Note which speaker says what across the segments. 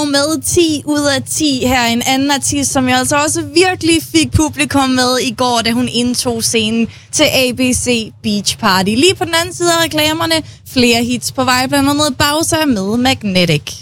Speaker 1: med 10 ud af 10 her. En anden artist, som jeg altså også virkelig fik publikum med i går, da hun indtog scenen til ABC Beach Party. Lige på den anden side af reklamerne, flere hits på vej, blandt andet Bowser med Magnetic.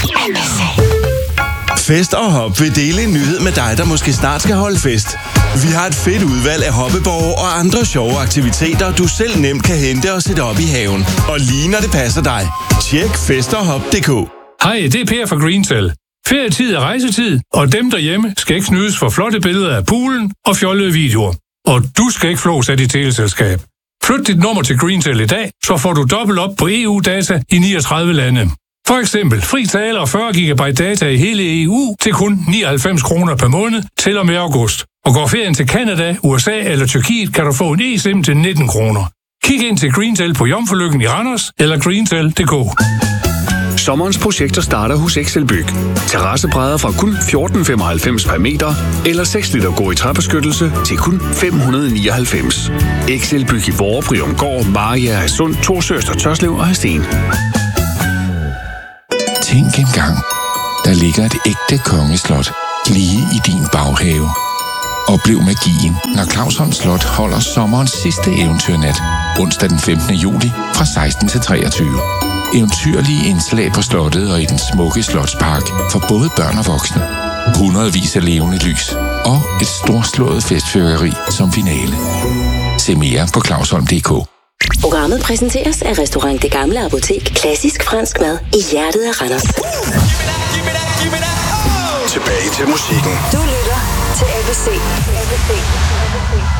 Speaker 2: Fest og Hop vil dele en nyhed med dig, der måske snart skal holde fest. Vi har et fedt udvalg af hoppeborge og andre sjove aktiviteter, du selv nemt kan hente og sætte op i haven. Og lige når det passer dig. Tjek festoghop.dk.
Speaker 3: Hej, det er Per fra Greencell. Ferietid er rejsetid, og dem derhjemme skal ikke snydes for flotte billeder af poolen og fjollede videoer. Og du skal ikke flås af dit teleselskab. Flyt dit nummer til Greencell i dag, så får du dobbelt op på EU-data i 39 lande. For eksempel fri tale og 40 GB data i hele EU til kun 99 kroner per måned til og med august. Og går ferien til Canada, USA eller Tyrkiet, kan du få en eSIM til 19 kroner. Kig ind til Greencell på Jomfrulykken i Randers eller greentell.dk.
Speaker 4: Sommerens projekter starter hos Excelbyg. Terrassebrædder fra kun 14,95 per meter, eller 6 liter gå i træbeskyttelse til kun 599. Excelbyg i Vorre, Briumgård, Maria, Hadsund, Torsøst og Tørslev og Hadsten.
Speaker 5: Tænk engang, der ligger et ægte kongeslot lige i din baghave. Oplev magien, når Clausholm Slot holder sommerens sidste eventyrnat, onsdag den 15. juli fra 16 til 23. Eventyrlige indslag på slottet og i den smukke slotspark for både børn og voksne. Hundredvis af levende lys og et storslået festfyrværkeri som finale. Se mere på clausholm.dk.
Speaker 6: Programmet præsenteres af Restaurant Det Gamle Apotek. Klassisk fransk mad i hjertet af Randers.
Speaker 2: Tilbage til musikken.
Speaker 6: Du lytter til ABC.